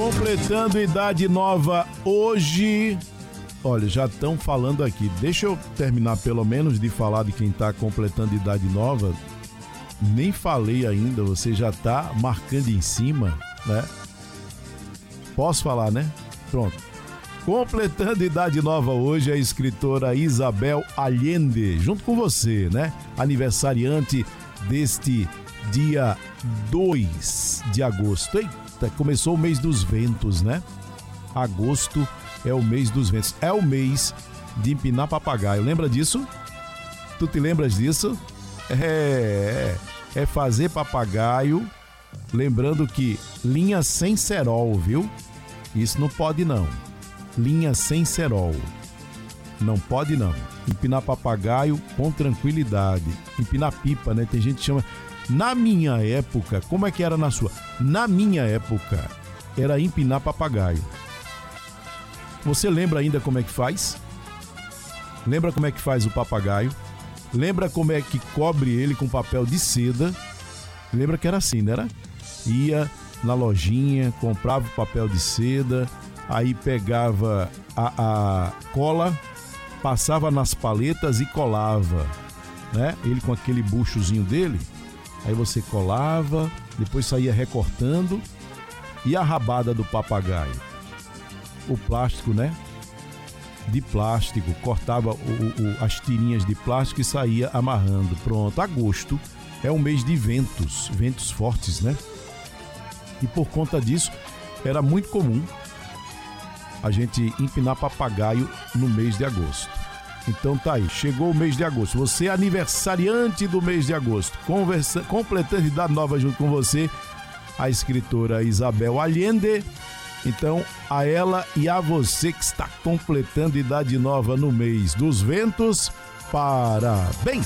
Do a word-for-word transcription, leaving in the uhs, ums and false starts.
Completando idade nova hoje. Olha, já estão falando aqui. Deixa eu terminar pelo menos de falar de quem está completando idade nova. Nem falei ainda, você já está marcando em cima, né? Posso falar, né? Pronto. Completando idade nova hoje a escritora Isabel Allende, junto com você, né? Aniversariante deste dia dois de agosto. Eita, começou o mês dos ventos, né? Agosto é o mês dos ventos. É o mês de empinar papagaio. Lembra disso? Tu te lembras disso? É, é fazer papagaio. Lembrando que linha sem cerol, viu? Isso não pode não. Linha sem cerol. Não pode não. Empinar papagaio com tranquilidade. Empinar pipa, né? Tem gente que chama... Na minha época, como é que era na sua? Na minha época, era empinar papagaio. Você lembra ainda como é que faz? Lembra como é que faz o papagaio? Lembra como é que cobre ele com papel de seda? Lembra que era assim, não era? Ia na lojinha, comprava o papel de seda, aí pegava a, a cola, passava nas paletas e colava, né? Ele com aquele buchozinho dele, aí você colava, depois saía recortando. E a rabada do papagaio? O plástico, né? De plástico, cortava o, o, as tirinhas de plástico e saía amarrando. Pronto, agosto é um mês de ventos, ventos fortes, né? E por conta disso, era muito comum a gente empinar papagaio no mês de agosto. Então tá aí, chegou o mês de agosto. Você é aniversariante do mês de agosto. Conversa, completando idade nova junto com você, a escritora Isabel Allende. Então, a ela e a você que está completando idade nova no mês dos ventos, parabéns!